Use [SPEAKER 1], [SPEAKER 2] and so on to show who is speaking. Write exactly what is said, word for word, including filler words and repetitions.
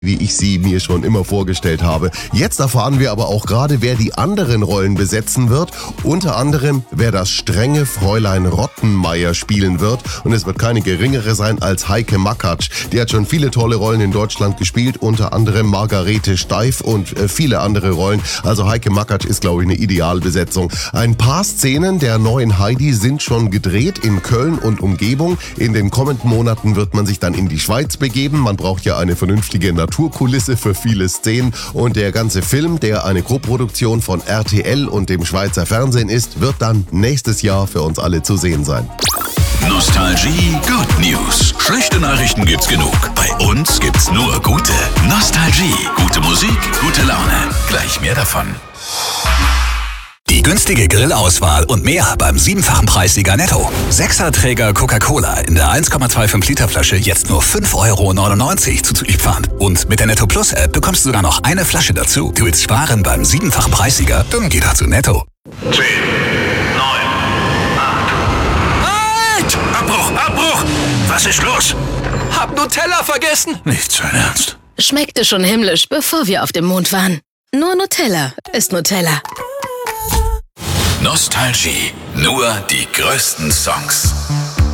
[SPEAKER 1] wie ich sie mir schon immer vorgestellt habe. Jetzt erfahren wir aber auch gerade, wer die anderen Rollen besetzen wird. Unter anderem, wer das strenge Fräulein Rottenmeier spielen wird. Und es wird keine geringere sein als Heike Makatsch. Die hat schon viele tolle Rollen in Deutschland gespielt, unter anderem Margarete Steif und äh, viele andere Rollen. Also Heike Makatsch ist, glaube ich, eine Idealbesetzung. Ein paar Szenen der neuen Heidi sind schon gedreht in Köln und Umgebung. In den kommenden Monaten wird man sich dann in die Schweiz begeben. Man braucht ja eine vernünftige Naturkulisse für viele Szenen. Und der ganze Film, der eine Koproduktion von R T L und dem Schweizer Fernsehen ist, wird dann nächstes Jahr für uns alle zu sehen sein.
[SPEAKER 2] Nostalgie Good News. Schlechte Nachrichten gibt's genug. Bei uns gibt's nur gute. Nostalgie. Gute Musik, gute Laune. Gleich mehr davon. Die günstige Grillauswahl und mehr beim siebenfachen Preissieger Netto. Sechserträger Coca-Cola in der eins Komma fünfundzwanzig Liter Flasche jetzt nur fünf Euro neunundneunzig zuzüglich Pfand. Und mit der Netto Plus App bekommst du sogar noch eine Flasche dazu. Du willst sparen beim siebenfachen Preissieger? Dann geh doch zu Netto.
[SPEAKER 3] zehn, neun, acht. Halt! Abbruch, Abbruch! Was ist los?
[SPEAKER 4] Hab Nutella vergessen.
[SPEAKER 3] Nicht sein Ernst.
[SPEAKER 5] Schmeckte schon himmlisch, bevor wir auf dem Mond waren. Nur Nutella ist Nutella.
[SPEAKER 2] Nostalgie. Nur die größten Songs.